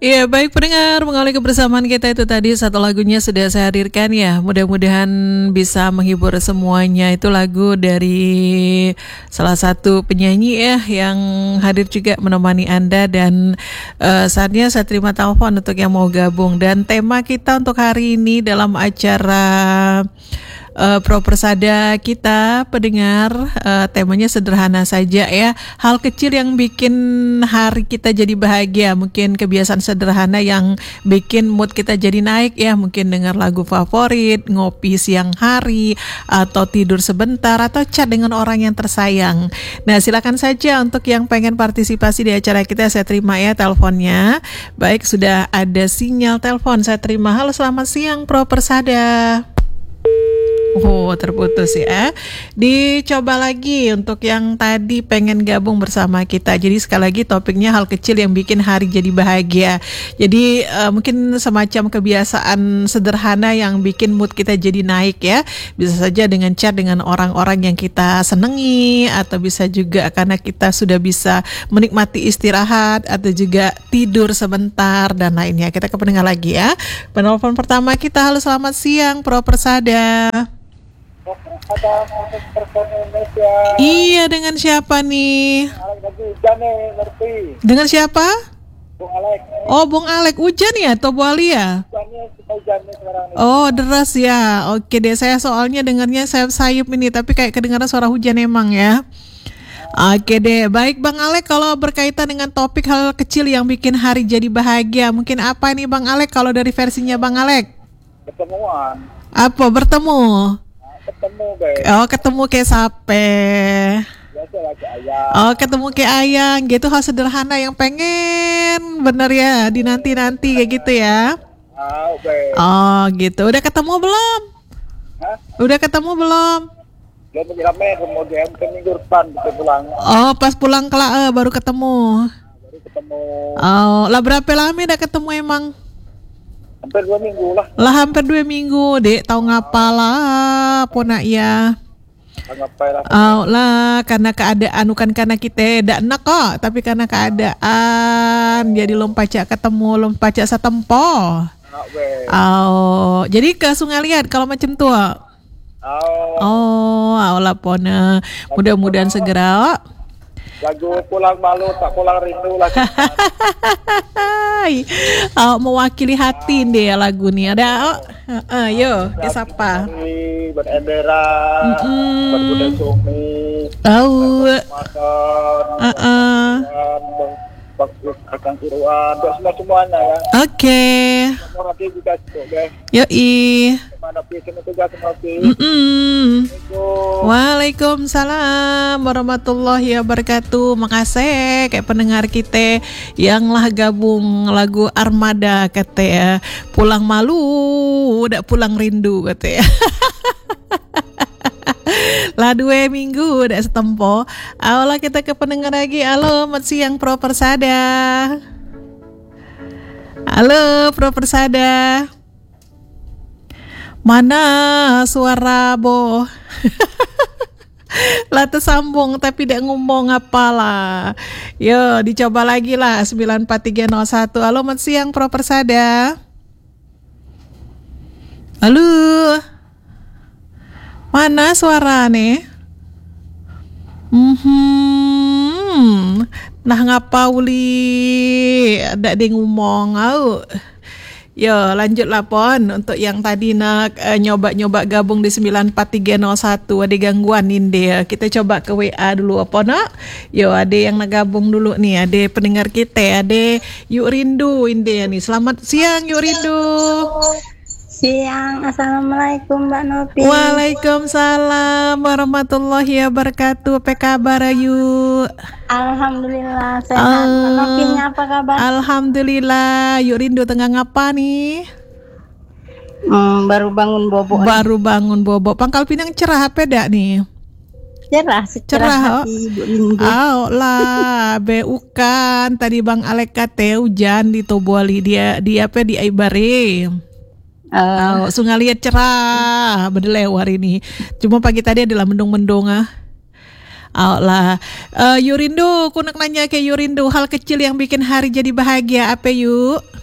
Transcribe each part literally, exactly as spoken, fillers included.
Iya, baik pendengar, mengawali kebersamaan kita itu tadi satu lagunya sudah saya hadirkan ya. Mudah-mudahan bisa menghibur semuanya. Itu lagu dari salah satu penyanyi ya yang hadir juga menemani Anda. Dan uh, saatnya saya terima telepon untuk yang mau gabung. Dan tema kita untuk hari ini dalam acara Uh, Pro Persada kita pendengar, uh, temanya sederhana saja ya. Hal kecil yang bikin hari kita jadi bahagia. Mungkin kebiasaan sederhana yang bikin mood kita jadi naik ya. Mungkin dengar lagu favorit, ngopi siang hari, atau tidur sebentar, atau chat dengan orang yang tersayang. Nah, silakan saja untuk yang pengen partisipasi di acara kita. Saya terima ya teleponnya. Baik, sudah ada sinyal telepon, saya terima. Halo, selamat siang Pro Persada. Oh, terputus ya. Dicoba lagi untuk yang tadi pengen gabung bersama kita. Jadi sekali lagi topiknya hal kecil yang bikin hari jadi bahagia. Jadi uh, mungkin semacam kebiasaan sederhana yang bikin mood kita jadi naik ya. Bisa saja dengan chat dengan orang-orang yang kita senengi, atau bisa juga karena kita sudah bisa menikmati istirahat, atau juga tidur sebentar dan lainnya. Kita ke pendengar lagi ya. Penelpon pertama kita, halo selamat siang Pro Persada. Ada Indonesia. Iya, dengan siapa nih? Jane, ngerti. Dengan siapa? Bung Alek. Oh, Bung Alek. Hujan ya atau Buali ya? Hujannya kita hujan nih sekarang nih. Oh, deras ya. Oke deh, saya soalnya dengarnya sayup-sayup ini, tapi kayak kedengaran suara hujan emang ya. Oke deh, baik Bang Alek, kalau berkaitan dengan topik hal kecil yang bikin hari jadi bahagia, mungkin apa nih Bang Alek kalau dari versinya Bang Alek? Ketemuan. Apa, bertemu? Ketemu guys. Oh, ketemu kayak sape. Biasa lagi ayam. Oh, ketemu kayak ayang gitu, hal sederhana yang pengen bener ya dinanti-nanti kayak gitu ya. Ah, guys. Oh gitu, udah ketemu belum? Hah? Udah ketemu belum? Belum menjelamnya, kemudian ke minggu depan kita pulang. Oh, pas pulang ke La- eh, baru ketemu. Baru ketemu. Oh, lah berapa lama udah ketemu emang? Hampir dua minggu lah. Lah hampir dua minggu, dek. Tahu ngapa lah, ponak ya. Ngapain lah. Oh lah, karena keadaan, bukan karena kita tidak enak kok, tapi karena keadaan. Jadi lom pacak ketemu, lom pacak setempo. Ah, guys. Oh, jadi ke Sungai Liat kalau macam tu. Oh. Oh, Allah pona. Mudah-mudahan segera. Lagu pulang malu tak pulang rindu lagi. Hai. Oh, mewakili hati deh lagu ni. Ada oh. Uh, uh, yo, siapa? Berenderan, Mm-mm. berbudaya sumi, Tahu. makan, Uh-uh. bagus akan tiruan, buat semua semuanya ya. Oke. Semua nanti juga cukup guys. Yoi. Mana pisan juga semua pi. Mm-mm. Assalamualaikum. Waalaikumsalam warahmatullahi wabarakatuh. Makasih kayak pendengar kita yang lah gabung lagu Armada kata ya. Pulang malu, udah pulang rindu kata ya. Lah dua minggu udah setempo. Ayolah kita ke pendengar lagi. Halo, selamat siang Pro Persada. Halo Pro Persada. Mana suara Bo? Lah tersambung tapi tidak ngomong apalah. Yo, dicoba lagi lah sembilan empat tiga nol satu. Halo, selamat siang Pro Persada. Halo. Mana suara nih? Hmm. Nah ngapa uli ada dia ngomong au. Yo, lanjut lapon untuk yang tadi nak uh, nyoba-nyoba gabung di sembilan empat tiga nol satu. Ada gangguan ini dia. Kita coba ke W A dulu apa nak? Yo, ada yang nak gabung dulu nih. Ada pendengar kita, ada Yuk Rindu ini nih. Selamat siang Yuk Rindu. Siang, assalamualaikum Mbak Nopi. Waalaikumsalam warahmatullahi wabarakatuh. Apa kabar Ayu? Alhamdulillah sehat. Uh, Mbak Nopinya apa kabar? Alhamdulillah. Yuk Rindu tengah ngapa nih? Hmm, baru bangun bobo. Baru bangun bobo. Pangkal Pinang cerah apa dak nih? Cerah, secerah Cerah, hati Ibu Rindu. Oh lah, beukan tadi Bang Alek kate hujan di Tobuali dia di apa di Aibare. Uh, Oh, Sungai Liat cerah, bedelew hari ini. Cuma pagi tadi adalah mendung-mendung ah. Oh lah, uh, Yurindu, aku nak nanya ke Yurindu, hal kecil yang bikin hari jadi bahagia apa yuk?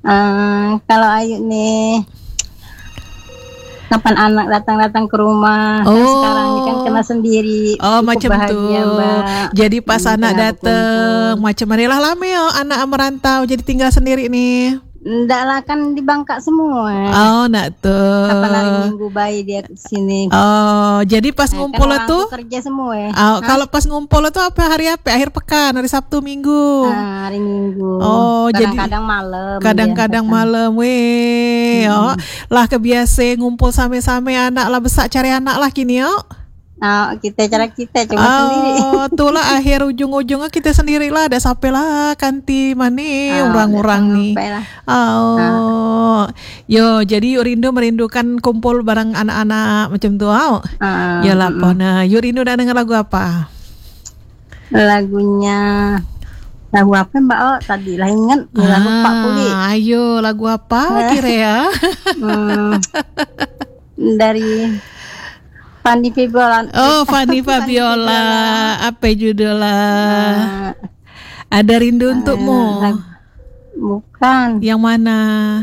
Eh, kalau Ayu nih, kapan anak datang-datang ke rumah? Kan Oh. sekarang ini kan kena sendiri. Oh, Cukup macam bahagia, tuh. Mbak. Jadi pas Hmm, anak tengah dateng, berkumpul. macam mana lah lama ya anak merantau jadi tinggal sendiri nih. Nggak lah, kan di Bangka semua. Oh, nak tuh. Kapan hari Minggu bayi dia ke sini. Oh, jadi pas Nah, kan ngumpul orang tuh. tuh kerja semua ya. Oh, kalau pas ngumpul itu apa hari apa? Akhir pekan, hari Sabtu, Minggu. Nah, hari Minggu. Oh, jadi- kadang-kadang malam. Kadang-kadang biasa. malam, weh. Oh, lah kebiasa ngumpul sampai-sampai anak lah besar cari anak lah kini yo. Nah, kita cara kita cuma sendiri. Oh, itulah akhir ujung-ujungnya kita sendirilah. Ada sampai lah kanti mani Ah, orang-orang udah nih. sampai lah. Oh, yo jadi yuk rindu merindukan kumpul bareng anak-anak macam tuh. Oh. Ah, Ya lah, pona. Yuk rindu udah denger lagu apa? lagunya lagu apa Mbak? Oh, tadi lah ingat lagu Pak Puli. Ah, ayo lagu apa kira ya? Hmm, dari Fanny Fibiola. Oh, Fanny Fabiola. Apa judulnya? Ah, Ada rindu untukmu. lagu- bukan. Yang mana?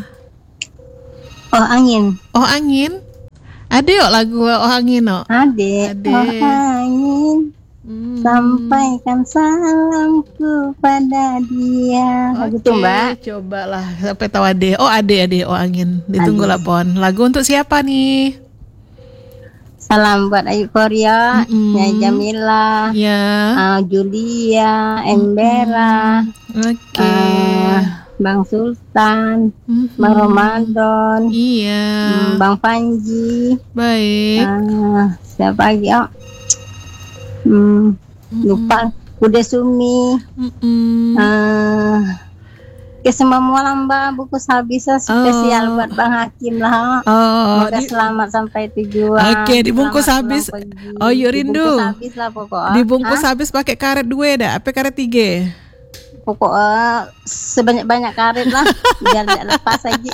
Oh, angin. Oh, angin. Ada yuk lagu Oh Angin no. Ade. Ade. Oh, angin. Hmm. Sampaikan salamku pada dia. Lagu itu Mbak. Cobalah sampai tahu Ade. Oh, Ade Ade Oh Angin. Ditunggu Ade. lah Pon. Lagu untuk siapa nih? Salam buat Ayu Korea, Mm-mm. Nyai Jamila, Ya. uh, Julia, Embera, Oke. uh, Bang Sultan, Mhm. Bang Ramadan, Iya. hmm, Bang Panji, Baik. uh, siapa lagi? Oh, hmm, lupa. Kude Sumi, Mm-mm. uh, ke semua mualam Mbak, buku habisnya spesial Oh. buat Bang Hakim lah. Oh, Semoga di- selamat sampai tujuan. Oke, dibungkus Selamat habis. pulang pergi. Oh, yuk rindu. Dibungkus habis lah pokoknya. dibungkus Hah? habis pakai karet dua dah, apa karet tiga? Pokoknya sebanyak-banyak karet lah biar tidak lepas aja.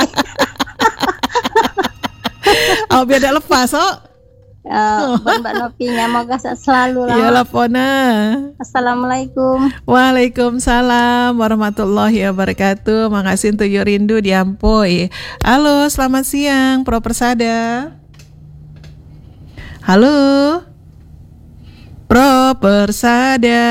Oh, biar tidak lepas, oh. Uh, buat Mbak Nopinya moga sehat selalu lah. Iyalah Pona. Assalamualaikum. Waalaikumsalam warahmatullahi wabarakatuh. Makasih untuk Yuk Rindu di Ampoi. Halo, selamat siang Pro Persada. Halo Pro Persada.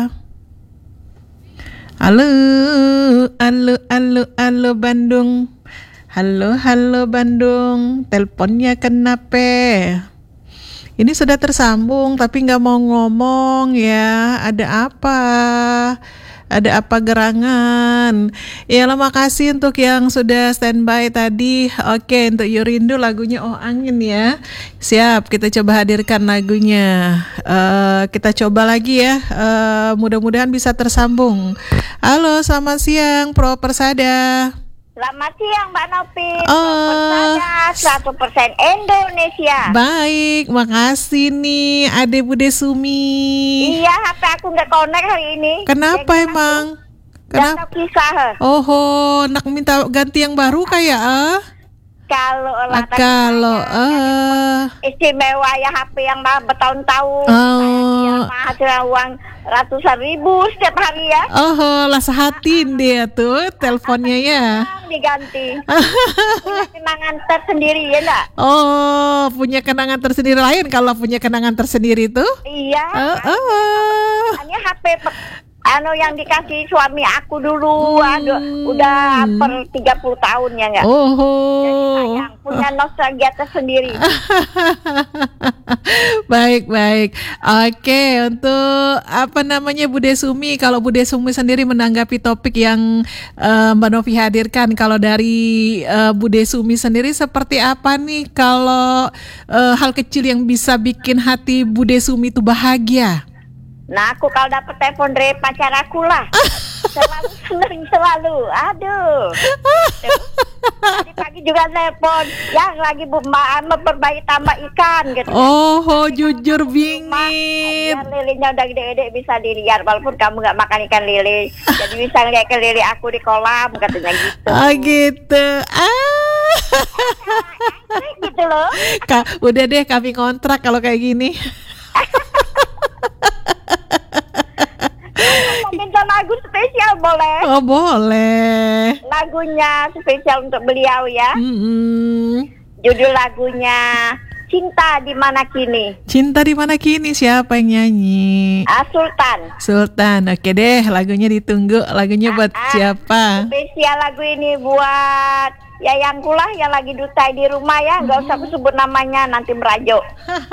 Halo, halo, halo, halo Bandung. Halo, halo Bandung. Teleponnya kenapa? Ini sudah tersambung tapi nggak mau ngomong ya. Ada apa? Ada apa gerangan? Ya lah, makasih untuk yang sudah standby tadi. Oke, untuk Yuk Rindu lagunya Oh Angin ya. Siap, kita coba hadirkan lagunya. Eh, kita coba lagi ya. Eh, mudah-mudahan bisa tersambung. Halo, selamat siang Pro Persada. Selamat siang Mbak Nopi. Oh. seratus persen Indonesia. Baik, makasih nih Ade Bude Sumi. Iya, H P aku nggak connect hari ini. Kenapa Jadi emang? aku Kenapa? data kisah. Oh, nak minta ganti yang baru kayak ah? Kalau lah Ah, kalau ah. istimewa ya H P yang mah bertahun-tahun. Oh. Yang menghasilkan uang ratusan ribu setiap hari ya. Oh, lah sehatin dia tuh teleponnya ya. Yang diganti. Punya kenangan tersendiri ya enggak? Oh, punya kenangan tersendiri lain kalau punya kenangan tersendiri tuh. Iya. Oh, oh. Hanya H P pe- anu yang dikasih suami aku dulu, aduh, udah per tiga puluh tahun ya enggak? Oh. Jadi sayang, punya nostalgia tersendiri. Baik, baik. Oke, untuk apa namanya Bude Sumi, kalau Bude Sumi sendiri menanggapi topik yang eh, Mbak Novi hadirkan, kalau dari eh, Bude Sumi sendiri seperti apa nih kalau eh, hal kecil yang bisa bikin hati Bude Sumi itu bahagia? Nah, aku kalau dapet telepon dari pacar aku lah, selalu seneng selalu. Aduh. Tadi pagi juga telepon, yang lagi bu ma- memperbaiki tambah ikan gitu. Oh, oh jujur Mak, bingit. biar lilinya udah gede-gede bisa dilihat walaupun kamu nggak makan ikan lele. Jadi bisa ngeliat ke lele aku di kolam katanya gitu. Ah gitu. Ah. Gitu loh. Kak, udah deh kami kontrak kalau kayak gini. Mau minta lagu spesial boleh? Oh boleh. Lagunya spesial untuk beliau ya. Mm-mm. Judul lagunya Cinta di Mana Kini. Cinta di Mana Kini, siapa yang nyanyi? Ah, Sultan. Sultan. Oke deh, lagunya ditunggu. Lagunya buat Ah, siapa? Spesial lagu ini buat Yayangku lah yang lagi dutai di rumah ya. Gak usah aku sebut namanya, nanti merajuk.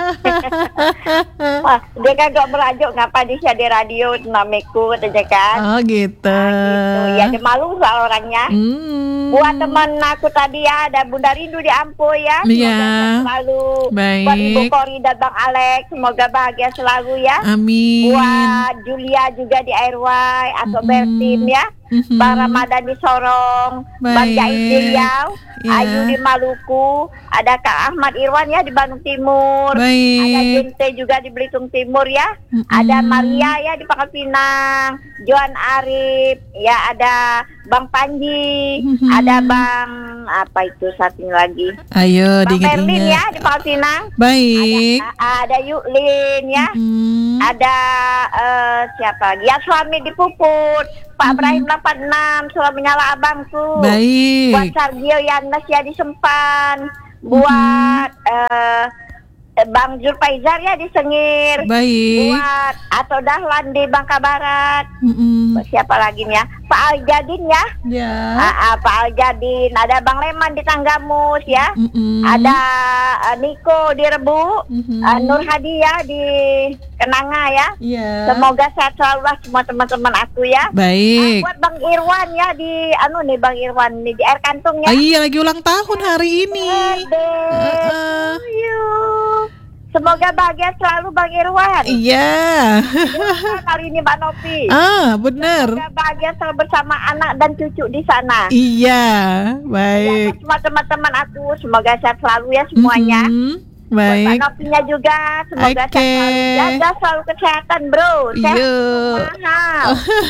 Wah, dia kan gak merajuk, ngapa dia di radio namaku katanya kan. Oh gitu. Nah, gitu. Ya dia malu soal orangnya. Hmm. Buat teman aku tadi ya, ada Bunda Rindu di Ampo ya. Semoga Iya. sehat selalu. Baik. Buat Ibu Kori dan Bang Alex, semoga bahagia selalu ya. Amin. Buat Julia juga di Airway atau Mm-mm. Bertim ya. Mhm. Bang Ramadan di Sorong, Bang Baik. Jait di Riau, Ya. Ayu di Maluku, ada Kak Ahmad Irwan ya di Bandung Timur, Baik. ada Gente juga di Belitung Timur ya, Mm-mm. ada Maria ya di Pangkal Pinang, Joan Arif, ya ada Bang Panji, Mhm. ada Bang apa itu satunya lagi, Ayo Bang Merlin diingat-ingat. ya di Pangkal Pinang, Baik. ada, ada Yuklin ya. Mm. Ada eh, siapa lagi? Ya suami di Puput, Pak Ibrahim delapan puluh enam, selalu menyala abangku. Baik. Buat Sargio Yanes ya di Sempan. Buat eh, Bang Zulfaizar ya di Sengir. Baik. Buat Atau Dahlan di Bangka Barat. Mm-mm. Buat siapa lagi nih ya? Pak Aljadin ya. Ya. Ah, ah, Pak Aljadin. Ada Bang Leman di Tanggamus ya. Mm-mm. Ada eh, Niko di Rebu. Mhm. eh, Nur Hadi ya di Kenanga ya. Iya. Semoga sehat selalu lah semua teman-teman aku ya. Baik. Ah, buat Bang Irwan ya di anu nih Bang Irwan nih di air kantung Ah, ya. iya lagi ulang tahun hari ini. Birthday Heeh. to you. Semoga bahagia selalu Bang Irwan. Iya. Irwan hari ini Mbak Novi. Ah, benar. Semoga bahagia selalu bersama anak dan cucu di sana. Iya. Ya, Baik. semua teman-teman aku semoga sehat selalu ya semuanya. Mhm. Buat Mbak Baik. Novinya juga semoga Oke. sehat selalu. Jaga selalu kesehatan bro. Sehat Iya. mahal.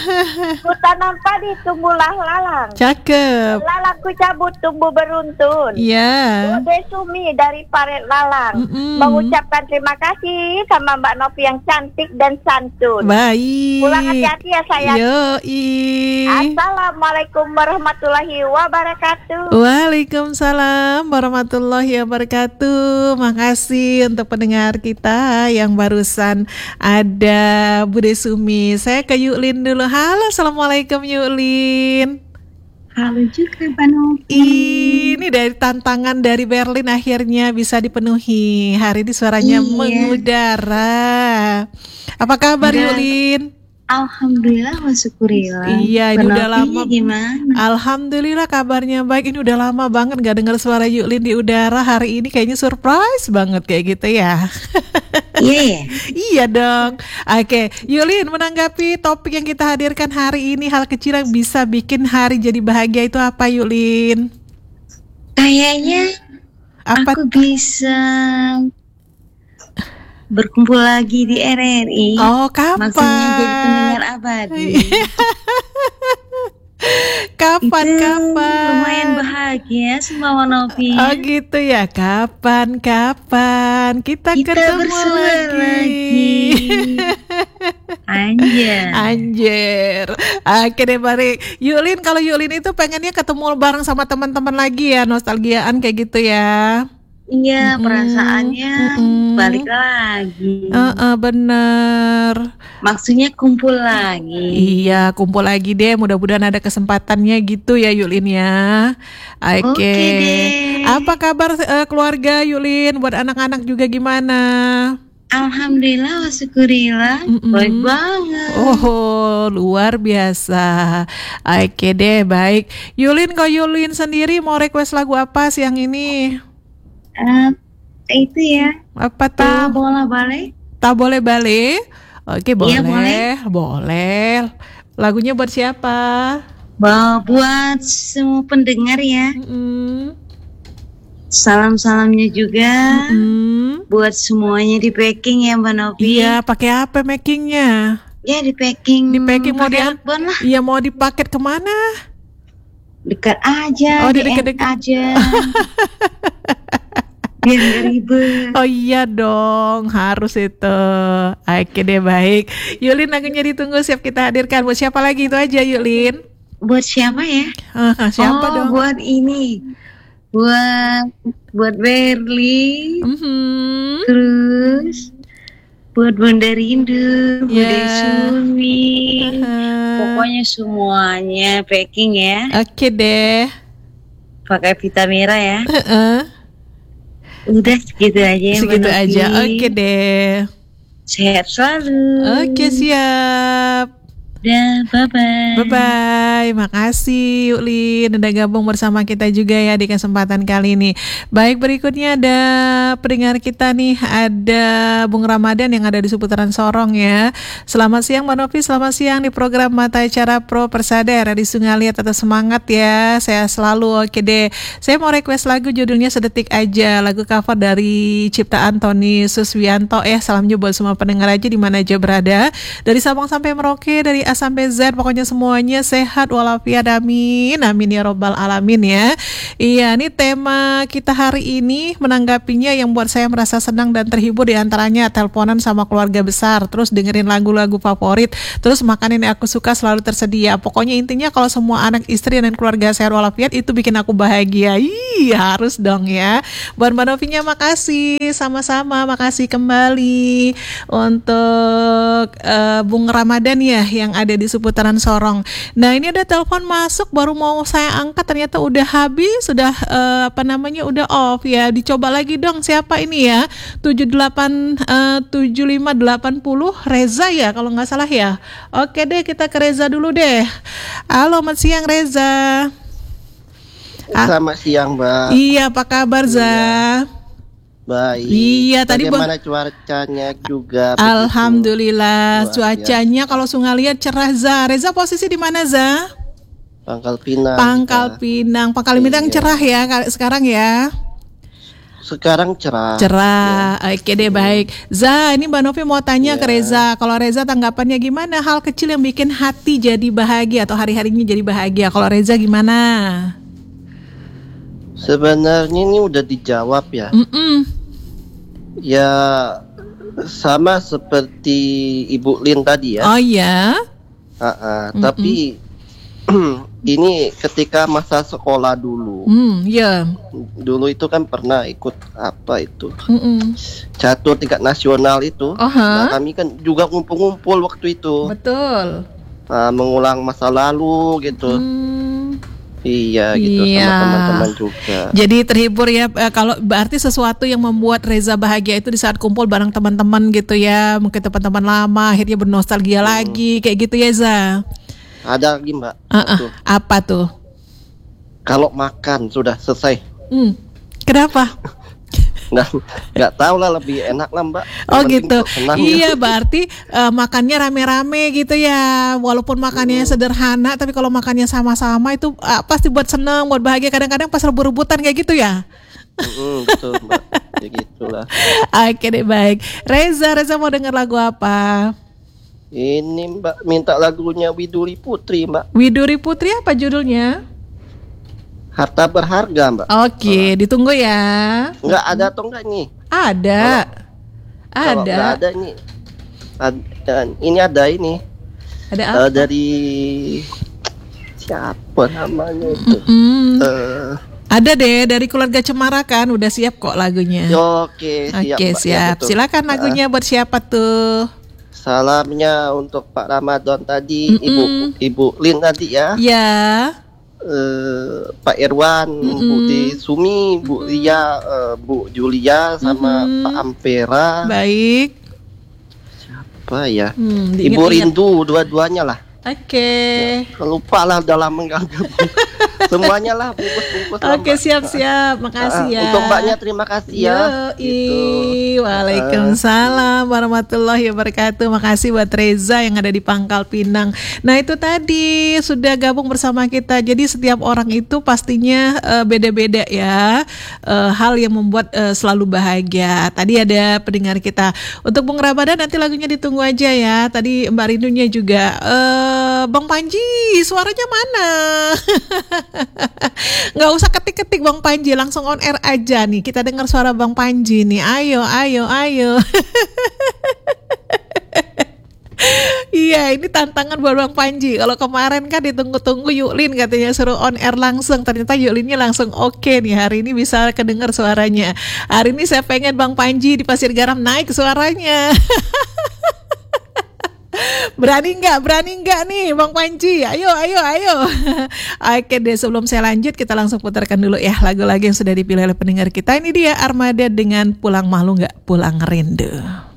Hutan padi tumbuhlah lalang. Cakep. Lalangku cabut tumbuh beruntun. Iya. Bude Sumi dari Paret Lalang Mm-mm. mengucapkan terima kasih sama Mbak Novi yang cantik dan santun. Baik. Pulang hati-hati ya sayang. Yoi. Assalamualaikum warahmatullahi wabarakatuh. Waalaikumsalam warahmatullahi wabarakatuh. Makasih untuk pendengar kita yang barusan ada Bude Sumi. Saya ke Yuklin dulu. Halo, assalamualaikum Yuklin. Halo juga Pak Novi. Ini dari tantangan dari Berlin akhirnya bisa dipenuhi. Hari ini suaranya Iya. mengudara. Apa kabar Udah. Yulin? Alhamdulillah wa syukurillah. Iya, ini Pak udah Novinya lama. Gimana? Alhamdulillah kabarnya baik. Ini udah lama banget gak dengar suara Yuklin di udara. Hari ini kayaknya surprise banget kayak gitu ya. Iya ya. Iya dong. Oke, Yulin menanggapi topik yang kita hadirkan hari ini, hal kecil yang bisa bikin hari jadi bahagia itu apa Yulin? Kayaknya Apa? aku bisa berkumpul lagi di R R I. Oh, kapan? Maksudnya jadi pendengar abadi. Kapan, Itu kapan? lumayan bahagia semua Novi. Oh gitu ya, kapan, kapan kita, Kita ketemu bersua lagi. lagi. Anjir. Anjir. Oke deh Bari. Yulin, kalau Yulin itu pengennya ketemu bareng sama teman-teman lagi ya, nostalgiaan kayak gitu ya. Iya, Mm-mm, perasaannya mm-mm. balik lagi. Heeh, bener. Maksudnya kumpul lagi. Iya, kumpul lagi deh. Mudah-mudahan ada kesempatannya gitu ya Yulin ya. Oke. Oke deh. Apa kabar eh, keluarga Yulin? Buat anak-anak juga gimana? Alhamdulillah wa syukurillah. Mm-mm. Baik banget. Oh, luar biasa. Oke deh, baik. Yulin, kok Yulin sendiri mau request lagu apa siang ini? Eh, itu ya. Apa Tak tuh? bola balik. Tak boleh balik? Oke, boleh. Iya, boleh. Boleh. Lagunya buat siapa? Bawa buat semua pendengar ya. Mm-mm. Salam-salamnya juga Mm-mm. buat semuanya di packing ya Mbak Novi. Iya, pakai apa makingnya? Ya di packing. Di packing mau pakai dia- lakban lah. Iya, mau dipaket kemana? Dekat aja. Oh, di D M dekat-dekat. aja. biar nggak ribet. Oh iya dong, harus itu. Oke deh, baik. Yulin, lagunya ditunggu, siap kita hadirkan. Buat siapa lagi itu aja, Yulin? Buat siapa ya? Ah, siapa oh, dong? buat ini. Buat buat Berli. Mhm. Terus buat Bunda Rindu, Bunda Ya. Sumi. Aha. Pokoknya semuanya packing ya. Oke deh. Pakai pita merah ya. Heeh. Udah segitu aja ya, Segitu Mbak aja. Novi. Oke deh. Sehat selalu. Oke, siap. Dah, bye-bye. Bye-bye, makasih Yulin udah gabung bersama kita juga ya di kesempatan kali ini. Baik, berikutnya ada pendengar kita nih, ada Bung Ramadan yang ada di seputaran Sorong ya. Selamat siang Mbak Novi, selamat siang di program Mata Acara Pro Persada di Sungai Liat. Tetap semangat ya, saya selalu. Oke deh, saya mau request lagu judulnya Sedetik Aja, lagu cover dari ciptaan Tony Suswianto ya. Salam juga buat semua pendengar aja di mana aja berada, dari Sabang sampai Merauke, dari A sampai Z, pokoknya semuanya sehat walafiat, amin amin ya robbal alamin ya. Iya, ini tema kita hari ini menanggapinya yang buat saya merasa senang dan terhibur, diantaranya teleponan sama keluarga besar, terus dengerin lagu-lagu favorit, terus makanan yang aku suka selalu tersedia. Pokoknya intinya kalau semua anak, istri dan keluarga sehat walafiat itu bikin aku bahagia. Ih, harus dong ya. Buat Mbak Novinya makasih, sama-sama makasih kembali untuk uh, Bung Ramadan ya yang ada di seputaran Sorong. Nah, ini ada telepon masuk, baru mau saya angkat ternyata udah habis, sudah uh, apa namanya udah off ya. Dicoba lagi dong, siapa ini ya? tujuh delapan tujuh lima delapan nol Reza ya kalau nggak salah ya. Oke deh, kita ke Reza dulu deh. Halo, selamat siang Reza. Ah, Selamat siang, Mbak. iya, apa kabar Za? Baik. Iya, tadi bagaimana cuacanya juga? begitu? Alhamdulillah, Luar cuacanya biasa. kalau Sungai Liat cerah Za. Reza posisi di mana Za? Pangkal Pinang. Pangkal kita. Pinang. Pangkal Pinang Iya. cerah ya kali- sekarang ya. Sekarang cerah. Cerah. Oke deh, baik. Za, ini Mbak Novi mau tanya Iya. ke Reza. Kalau Reza tanggapannya gimana? Hal kecil yang bikin hati jadi bahagia atau hari-harinya jadi bahagia. Kalau Reza gimana? Sebenarnya ini udah dijawab ya. Mm-mm. Ya sama seperti Ibu Lin tadi ya. Oh ya. Ah, ah. Tapi ini ketika masa sekolah dulu. Hmm, ya. Dulu itu kan pernah ikut apa itu? Mm-mm. Catur tingkat nasional itu. Aha. Nah, kami kan juga ngumpul-ngumpul waktu itu. Betul. Ah, mengulang masa lalu gitu. Hmm. Iya gitu, Iya. sama teman-teman juga. Jadi terhibur ya, eh, kalau berarti sesuatu yang membuat Reza bahagia itu di saat kumpul bareng teman-teman gitu ya, mungkin teman-teman lama akhirnya bernostalgia lagi kayak gitu ya Za. Ada lagi Mbak. Uh-uh. satu. Apa tuh? Kalau makan sudah selesai. Hmm. Kenapa? Nah, nggak tahu lah, lebih enak lah Mbak. Yang Oh penting gitu. kok senang Iya, ya. berarti eh, makannya rame-rame gitu ya. Walaupun makannya sederhana, tapi kalau makannya sama-sama itu eh, pasti buat seneng, buat bahagia. Kadang-kadang pas rebut-rebutan kayak gitu ya. Mm, betul Mbak. Ya gitulah. Oke deh, baik. Reza, Reza mau denger lagu apa? Ini Mbak minta lagunya Widuri Putri Mbak. Widuri Putri apa judulnya? Harta Berharga Mbak. Oke, ditunggu ya. Nggak ada atau nggak nih? Ada. Kalau nggak Ada. ada ini. Ada, ini ada ini. Ada apa? Eh, dari siapa namanya itu? Hmm, Eh, ada deh dari keluarga Cemara kan, udah siap kok lagunya. Oke, siap. Oke, Mbak. Ya, siap. betul. Silakan lagunya buat siapa tuh? Salamnya untuk Pak Ramadan tadi, Mm-mm. Ibu Ibu Lin tadi ya. Ya. Eh, Pak Irwan, Bu Ti Sumi, Bu Lia, eh, Bu Julia sama Mm-mm. Pak Ampera. Baik. Apa ya? Hmm, Ibu diingat-ingat. Rindu dua-duanya lah. Oke. Lupa lah dalam mengganggu. Semuanya lah bungkus-bungkus lah, Oke, Mbak. siap-siap. Makasih Ah, ya. Untuk Mbaknya terima kasih ya. Yoi. Gitu. Waalaikumsalam warahmatullahi wabarakatuh. Makasih buat Reza yang ada di Pangkal Pinang. Nah, itu tadi sudah gabung bersama kita. Jadi setiap orang itu pastinya eh, beda-beda ya. Eh, hal yang membuat eh, selalu bahagia. Tadi ada pendengar kita. Untuk Bung Ramadan nanti lagunya ditunggu aja ya. Tadi Mbak Rindunya juga. Eh, Bang Panji, suaranya mana? Nggak usah ketik-ketik Bang Panji, langsung on air aja nih. Kita dengar suara Bang Panji nih. Ayo, ayo, ayo. Iya, ini tantangan buat Bang Panji. Kalau kemarin kan ditunggu-tunggu Yuklin katanya suruh on air langsung. Ternyata Yuklinnya langsung oke nih. Hari ini bisa kedengar suaranya. Hari ini saya pengen Bang Panji di Pasir Garam naik suaranya. Berani nggak? Berani nggak nih Bang Panji? Ayo, ayo, ayo. Oke deh, sebelum saya lanjut kita langsung putarkan dulu ya lagu-lagu yang sudah dipilih oleh pendengar kita. Ini dia Armada dengan Pulang Malu Nggak Pulang Rindu.